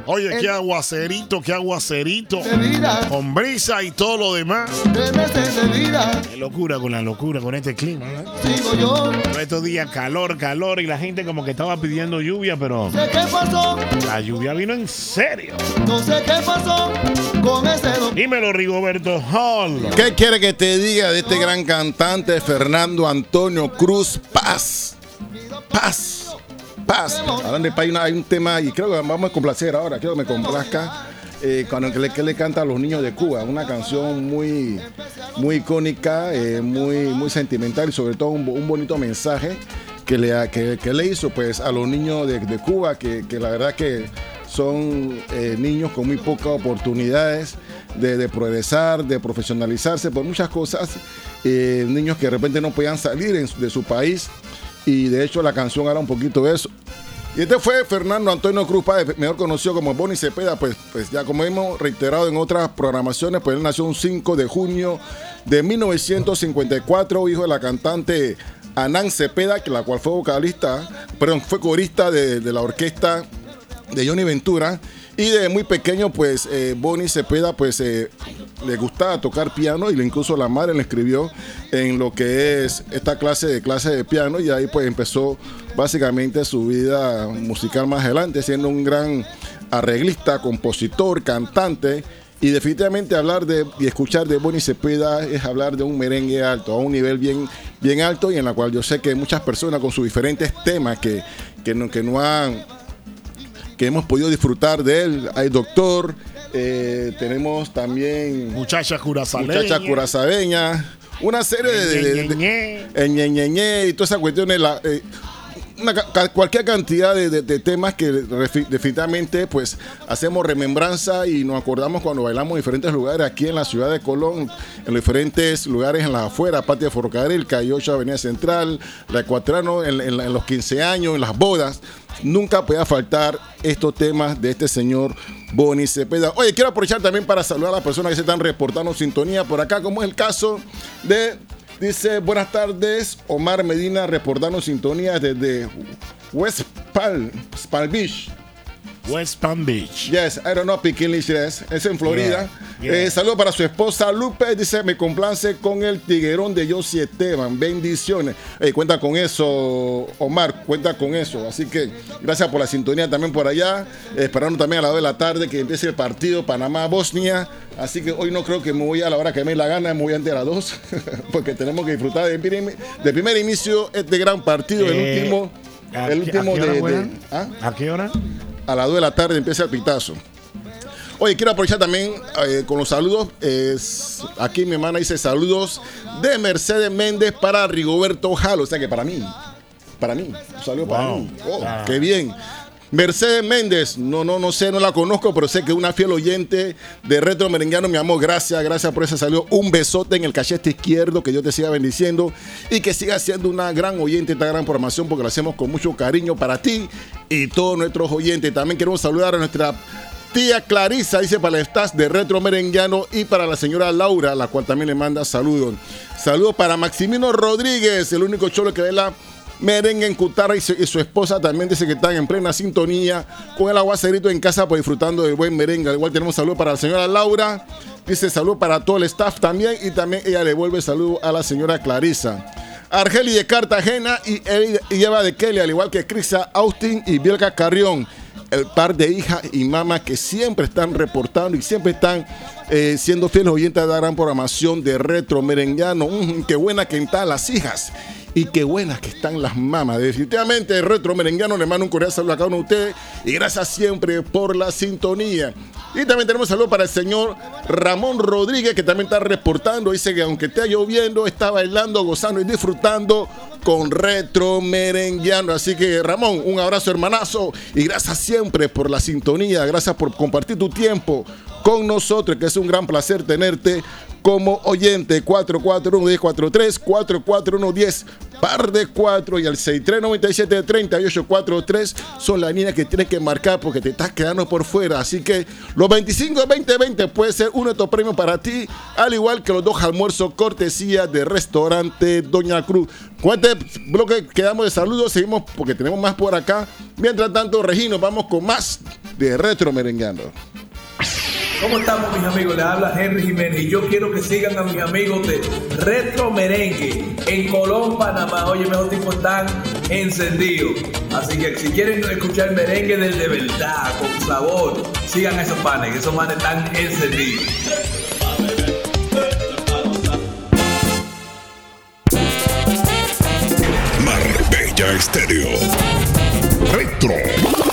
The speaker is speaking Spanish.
Oye, qué aguacerito. Con brisa y todo lo demás. Qué locura con este clima, ¿eh? Sigo yo. Estos días calor y la gente como que estaba pidiendo lluvia, pero No sé qué pasó. la lluvia vino en serio. No sé qué pasó con ese Dímelo, Rigoberto Hall. ¿Qué quiere que te diga de este gran cantante Fernando Antonio Cruz? Paz. Hablando de paz, hay un tema, y creo que vamos a complacer ahora, quiero que me complazca, cuando que le canta a los niños de Cuba, una canción muy icónica, muy sentimental y sobre todo un bonito mensaje que le hizo pues a los niños de Cuba, que la verdad que son niños con muy pocas oportunidades de progresar, de profesionalizarse por muchas cosas, niños que de repente no podían salir de su país, y de hecho la canción habla un poquito de eso. Y este fue Fernando Antonio Cruz Páez, mejor conocido como Bonnie Cepeda, pues ya como hemos reiterado en otras programaciones, pues él nació un 5 de junio de 1954, hijo de la cantante Anán Cepeda, la cual fue fue corista de la orquesta de Johnny Ventura. Y de muy pequeño, pues, Bonnie Cepeda, pues, le gustaba tocar piano, y incluso la madre le escribió en lo que es esta clase de piano, y ahí pues empezó básicamente su vida musical más adelante, siendo un gran arreglista, compositor, cantante. Y definitivamente hablar y escuchar de Bonnie Cepeda es hablar de un merengue alto, a un nivel bien alto, y en la cual yo sé que muchas personas con sus diferentes temas que hemos podido disfrutar de él. Hay Doctor, tenemos también Muchacha curazabeña, una serie de ñe, y todas esas cuestiones, cualquier cantidad de temas que definitivamente pues hacemos remembranza y nos acordamos cuando bailamos en diferentes lugares aquí en la ciudad de Colón, en los diferentes lugares en las afueras, Patio de Ferrocarril, Calle 8, Avenida Central, la Ecuatoriano, en los 15 años, en las bodas. Nunca podía faltar estos temas de este señor Bonnie Cepeda. Oye, quiero aprovechar también para saludar a las personas que se están reportando sintonía por acá, como es el caso de... Dice, buenas tardes, Omar Medina, reportando sintonía desde West Palm Beach. West Palm Beach. Yes, I don't know speak English, yes. Es en Florida. Yeah. Saludos para su esposa Lupe. Dice, me complace con el tiguerón de Josie Esteban. Bendiciones. Cuenta con eso, Omar, cuenta con eso. Así que gracias por la sintonía también por allá. Esperando también a las 2 de la tarde que empiece el partido Panamá-Bosnia. Así que hoy no creo que me voy a la hora que me dé la gana, me voy antes de las 2, porque tenemos que disfrutar del primer inicio este gran partido, el último ¿A qué hora? A las 2 de la tarde empieza el pitazo. Oye, quiero aprovechar también con los saludos. Aquí mi hermana dice saludos de Mercedes Méndez para Rigoberto Jalo. O sea que para mí. Un saludo para mí. Qué bien. Mercedes Méndez, no sé, no la conozco, pero sé que es una fiel oyente de Retro Merenguiano, mi amor, gracias por ese saludo, un besote en el cachete izquierdo, que Dios te siga bendiciendo y que siga siendo una gran oyente de esta gran programación, porque lo hacemos con mucho cariño para ti y todos nuestros oyentes. También queremos saludar a nuestra tía Clarisa, dice, para el staff de Retro Merenguiano, y para la señora Laura, la cual también le manda saludos. Saludos para Maximino Rodríguez, el único cholo que ve la merengue en Cutarra, y su esposa también dice que están en plena sintonía con el aguacerito en casa, pues disfrutando del buen merengue. Al igual tenemos saludos para la señora Laura, dice saludos para todo el staff también, y también ella le vuelve saludo a la señora Clarisa. Argeli de Cartagena y Eva de Kelly, al igual que Crisa Austin y Bielka Carrión, el par de hijas y mamás que siempre están reportando y siempre están siendo fieles oyentes de la gran programación de Retro Merenguiano. Qué buena que están las hijas y qué buenas que están las mamás. Definitivamente Retro Merenguiano le mando un cordial saludo a cada uno de ustedes y gracias siempre por la sintonía. Y también tenemos saludo para el señor Ramón Rodríguez, que también está reportando. Dice que aunque esté lloviendo, está bailando, gozando y disfrutando con Retro Merenguiano. Así que Ramón, un abrazo hermanazo y gracias siempre por la sintonía. Gracias por compartir tu tiempo con nosotros, que es un gran placer tenerte como oyente. 441-1043, 441-10, par de 4 y al 6397-3843 son las líneas que tienes que marcar porque te estás quedando por fuera. Así que los 25 de 2020 puede ser uno de estos premios para ti, al igual que los 2 almuerzos cortesía de Restaurante Doña Cruz. Con este bloque quedamos de saludos, seguimos porque tenemos más por acá. Mientras tanto, Regino, vamos con más de Retro Merengueando. ¿Cómo estamos, mis amigos? Les habla Henry Jiménez y yo quiero que sigan a mis amigos de Retro Merengue en Colón, Panamá. Oye, mejor tipo, están encendidos. Así que si quieren escuchar merengue del de verdad, con sabor, sigan a esos panes, que esos manes están encendidos. Marbella Estéreo. Retro